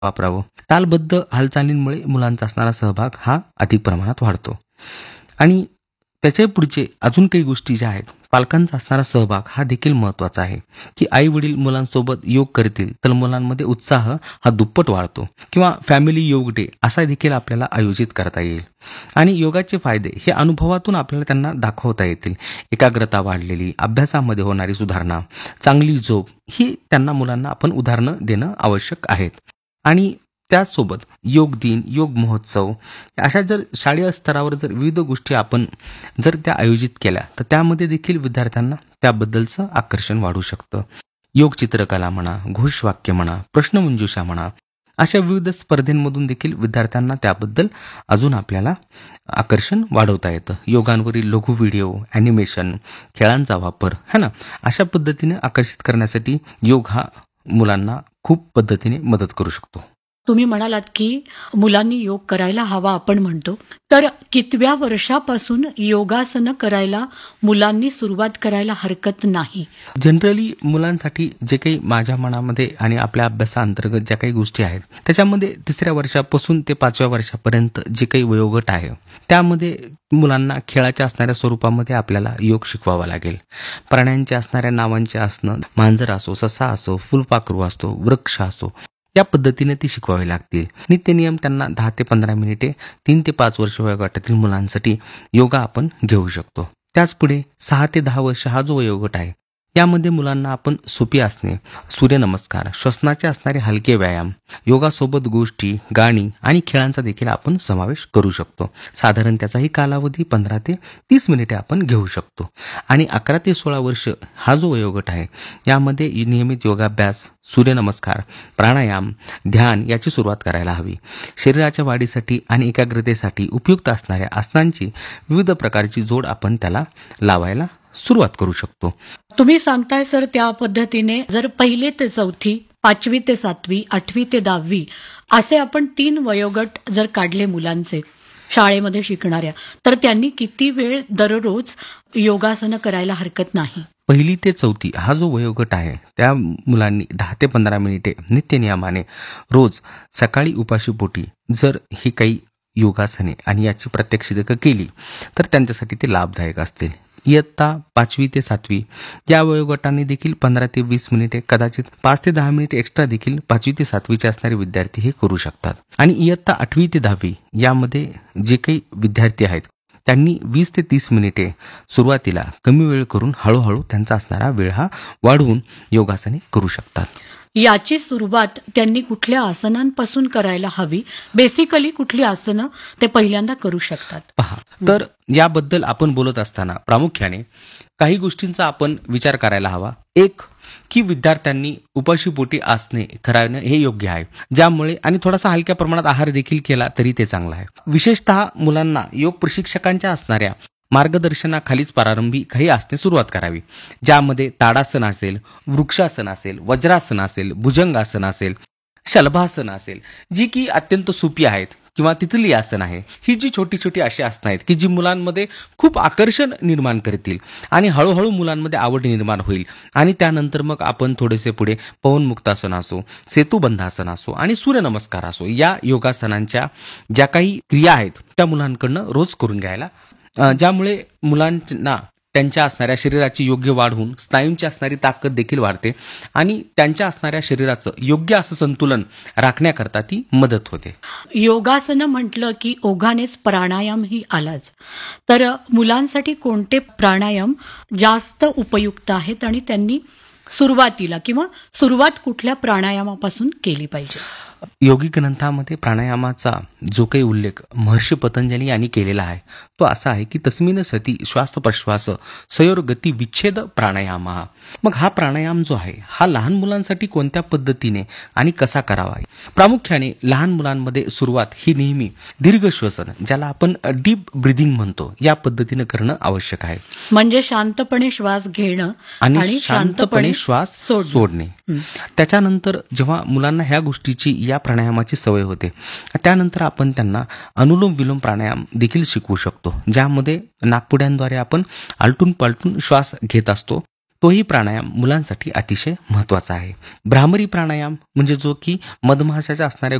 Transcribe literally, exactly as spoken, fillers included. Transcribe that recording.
वापरावं. तालबद्ध हालचालींमुळे मुलांचा असणारा सहभाग हा अधिक प्रमाणात वाढतो. आणि त्याच्या पुढचे अजून काही गोष्टी ज्या आहेत, पालकांचा असणारा सहभाग हा देखील महत्त्वाचा आहे, की आई वडील मुलांसोबत योग करतील तर मुलांमध्ये उत्साह हा दुप्पट वाढतो. किंवा फॅमिली योग डे असा देखील आपल्याला आयोजित करता येईल. आणि योगाचे फायदे हे अनुभवातून आपल्याला त्यांना दाखवता येतील. एकाग्रता वाढलेली, अभ्यासामध्ये होणारी सुधारणा, चांगली झोप ही त्यांना मुलांना आपण उदाहरणं देणं आवश्यक आहेत. आणि त्याचसोबत योग दिन, योग महोत्सव अशा जर शालेय स्तरावर जर विविध गोष्टी आपण जर त्या आयोजित केल्या तर त्यामध्ये देखील विद्यार्थ्यांना त्याबद्दलचं आकर्षण वाढू शकतं. योग चित्रकला म्हणा, घोषवाक्य म्हणा, प्रश्नमंजुषा म्हणा, अशा विविध स्पर्धेंमधून देखील विद्यार्थ्यांना त्याबद्दल अजून आपल्याला आकर्षण वाढवता येतं. योगांवरील लघु व्हिडिओ, ॲनिमेशन, खेळांचा वापर है ना, अशा पद्धतीने आकर्षित करण्यासाठी योग हा मुलांना खूप पद्धतीने मदत करू शकतो. तुम्ही म्हणालात की मुलांनी योग करायला हवा आपण म्हणतो, तर कितव्या वर्षापासून योगासनं करायला मुलांनी सुरुवात करायला हरकत नाही? जनरली मुलांसाठी जे काही माझ्या मनामध्ये आणि आपल्या अभ्यासाअंतर्गत ज्या काही गोष्टी आहेत त्याच्यामध्ये तिसऱ्या वर्षापासून ते पाचव्या वर्षापर्यंत जे काही वयोगट आहे त्यामध्ये मुलांना खेळाच्या असणाऱ्या स्वरूपामध्ये आपल्याला योग शिकवावा लागेल. प्राण्यांच्या असणाऱ्या नावांचे असणं, मांजर असो, ससा असो, फुलपाखरू असतो, वृक्ष असो, या पद्धतीने ती शिकवावी लागतील. नित्यनियम त्यांना दहा ते पंधरा मिनिटे तीन ते पाच वर्ष वयोगटातील मुलांसाठी योगा आपण घेऊ शकतो. त्याच पुढे सहा ते दहा वर्ष हा जो वयोगट आहे यामध्ये मुलांना आपण सोपी आसने, सूर्यनमस्कार, श्वसनाचे असणारे हलके व्यायाम, योगासोबत गोष्टी, गाणी आणि खेळांचा देखील आपण समावेश करू शकतो. साधारण त्याचाही कालावधी पंधरा ते तीस मिनिटे आपण घेऊ शकतो. आणि अकरा ते सोळा वर्ष हा जो वयोगट आहे यामध्ये नियमित योगाभ्यास, सूर्यनमस्कार, प्राणायाम, ध्यान याची सुरुवात करायला हवी. शरीराच्या वाढीसाठी आणि एकाग्रतेसाठी उपयुक्त असणाऱ्या आसनांची विविध प्रकारची जोड आपण त्याला लावायला सुरुवात करू शकतो. तुम्ही सांगताय सर त्या पद्धतीने जर पहिली ते चौथी, पाचवी ते सातवी, आठवी ते दहावी असे आपण तीन वयोगट जर काढले मुलांचे शाळेमध्ये शिकणाऱ्या, तर त्यांनी किती वेळ दररोज योगासनं करायला हरकत नाही? पहिली ते चौथी हा जो वयोगट आहे त्या मुलांनी दहा ते पंधरा मिनिटे नित्यनियमाने रोज सकाळी उपाशीपोटी जर ही काही योगासने आणि याची प्रात्यक्षिकं केली तर त्यांच्यासाठी ते लाभदायक असतील. इयत्ता पाचवी ते सातवी या वयोगटाने देखील पंधरा ते वीस मिनिटे, कदाचित पाच ते दहा मिनिटे एक्स्ट्रा देखील पाचवी ते सातवीचे असणारे विद्यार्थी हे करू शकतात. आणि इयत्ता आठवी ते दहावी यामध्ये जे काही विद्यार्थी आहेत त्यांनी वीस ते तीस मिनिटे सुरुवातीला कमी वेळ करून हळूहळू त्यांचा असणारा वेळ हा वाढवून योगासने करू शकतात. याची सुरुवात त्यांनी कुठल्या आसनांपासून करायला हवी? बेसिकली कुठली आसनं ते पहिल्यांदा करू शकतात? पहा, तर याबद्दल आपण बोलत असताना प्रामुख्याने काही गोष्टींचा आपण विचार करायला हवा. एक, की विद्यार्थ्यांनी उपाशीपोटी आसने करावणं हे योग्य आहे, ज्यामुळे आणि थोडासा हलक्या प्रमाणात आहार देखील केला तरी ते चांगला आहे. विशेषतः मुलांना योग प्रशिक्षकांच्या असणाऱ्या मार्गदर्शनाखालीच प्रारंभी काही आसने सुरुवात करावी, ज्यामध्ये ताडासन असेल, वृक्षासन असेल, वज्रासन असेल, भुजंगासन असेल, शलभासन असेल, जी की अत्यंत सोपी आहेत, किंवा तिथली आसन आहे. ही जी छोटी छोटी अशी आसनं आहेत की जी मुलांमध्ये खूप आकर्षण निर्माण करतील आणि हळूहळू मुलांमध्ये आवड निर्माण होईल. आणि त्यानंतर मग आपण थोडेसे पुढे पवनमुक्तासन असो, सेतुबंधासन असो आणि सूर्यनमस्कार असो या योगासनांच्या ज्या काही क्रिया आहेत त्या मुलांकडनं रोज करून घ्यायला, ज्यामुळे मुलांना त्यांच्या असणाऱ्या शरीराची योग्य वाढ होऊन स्नायूंची असणारी ताकद देखील वाढते आणि त्यांच्या असणाऱ्या शरीराचं योग्य असं संतुलन राखण्याकरता ती मदत होते. योगासनं म्हटलं की ओघानेच प्राणायामही आलाच, तर मुलांसाठी कोणते प्राणायाम जास्त उपयुक्त आहेत आणि त्यांनी सुरुवातीला किंवा सुरुवात कुठल्या प्राणायामापासून केली पाहिजे? योगिक ग्रंथामध्ये प्राणायामाचा जो काही उल्लेख महर्षी पतंजली यांनी केलेला आहे तो असा आहे की तस्मिन सती श्वास प्रश्वास सयोर गती विच्छेद प्राणायाम. मग हा प्राणायाम जो आहे हा लहान मुलांसाठी कोणत्या पद्धतीने आणि कसा करावा? प्रामुख्याने लहान मुलांमध्ये सुरुवात ही नेहमी दीर्घ श्वसन, ज्याला आपण डीप ब्रिदिंग म्हणतो, या पद्धतीने करणं आवश्यक आहे. म्हणजे शांतपणे श्वास घेणं आणि शांतपणे श्वास सोडणे. त्याच्यानंतर जेव्हा मुलांना ह्या गोष्टीची, या प्राणायामाची सवय होते, त्यानंतर आपण त्यांना अनुलोम विलोम प्राणायाम देखील शिकवू शकतो, ज्यामध्ये नाकपुड्यांद्वारे आपण आलटून पालटून श्वास घेत असतो. तोही प्राणायाम मुलांसाठी अतिशय महत्त्वाचा आहे. भ्रामरी प्राणायाम म्हणजे जो की मधमाशाच्या असणाऱ्या